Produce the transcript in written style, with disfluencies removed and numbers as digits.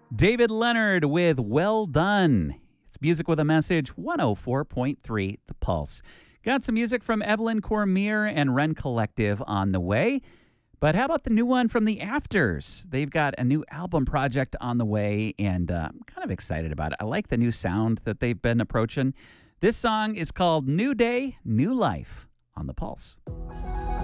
David Leonard with Well Done. It's music with a message, 104.3 The Pulse. Got some music from Evelyn Cormier and Wren Collective on the way. But how about the new one from the Afters? They've got a new album project on the way, and I'm kind of excited about it. I like the new sound that they've been approaching. This song is called New Day, New Life on The Pulse.